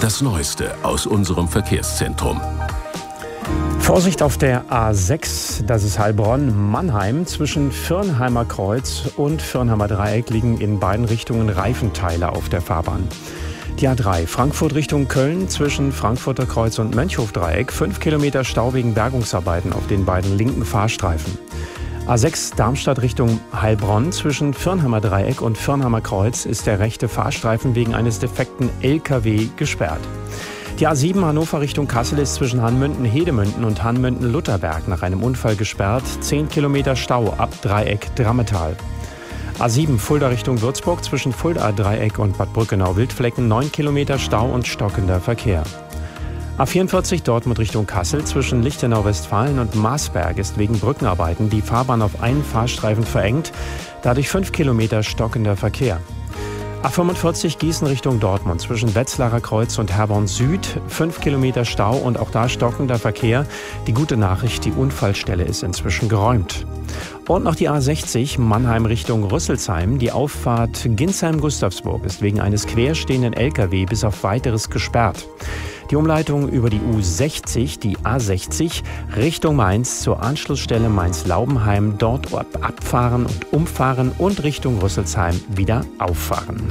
Das Neueste aus unserem Verkehrszentrum. Vorsicht auf der A6, das ist Heilbronn-Mannheim. Zwischen Firnheimer Kreuz und Firnheimer Dreieck liegen in beiden Richtungen Reifenteile auf der Fahrbahn. Die A3 Frankfurt Richtung Köln zwischen Frankfurter Kreuz und Mönchhofdreieck 5 Kilometer Stau wegen Bergungsarbeiten auf den beiden linken Fahrstreifen. A6 Darmstadt Richtung Heilbronn zwischen Firnheimer Dreieck und Firnheimer Kreuz ist der rechte Fahrstreifen wegen eines defekten LKW gesperrt. Die A7 Hannover Richtung Kassel ist zwischen Hanmünden-Hedemünden und Hanmünden-Lutherberg nach einem Unfall gesperrt. 10 Kilometer Stau ab Dreieck Drammetal. A7 Fulda Richtung Würzburg zwischen Fulda Dreieck und Bad Brückenau-Wildflecken 9 Kilometer Stau und stockender Verkehr. A44 Dortmund Richtung Kassel zwischen Lichtenau-Westfalen und Marsberg ist wegen Brückenarbeiten die Fahrbahn auf einen Fahrstreifen verengt, dadurch 5 Kilometer stockender Verkehr. A45 Gießen Richtung Dortmund zwischen Wetzlarer Kreuz und Herborn Süd 5 Kilometer Stau und auch da stockender Verkehr. Die gute Nachricht, die Unfallstelle ist inzwischen geräumt. Und noch die A60 Mannheim Richtung Rüsselsheim. Die Auffahrt Ginsheim-Gustavsburg ist wegen eines querstehenden LKW bis auf Weiteres gesperrt. Die Umleitung über die U60, die A60, Richtung Mainz zur Anschlussstelle Mainz-Laubenheim, dort abfahren und umfahren und Richtung Rüsselsheim wieder auffahren.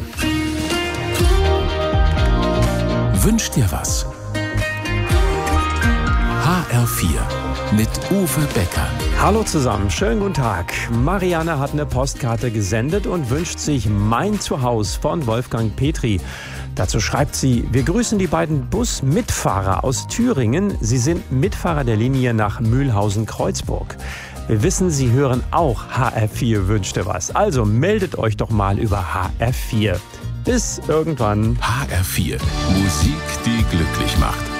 Wünsch dir was? HR4 mit Uwe Becker. Hallo zusammen, schönen guten Tag. Marianne hat eine Postkarte gesendet und wünscht sich Mein Zuhause von Wolfgang Petri. Dazu schreibt sie: Wir grüßen die beiden Busmitfahrer aus Thüringen. Sie sind Mitfahrer der Linie nach Mühlhausen-Kreuzburg. Wir wissen, Sie hören auch HR4 Wünsch dir was. Also meldet euch doch mal über HR4. Bis irgendwann. HR4, Musik, die glücklich macht.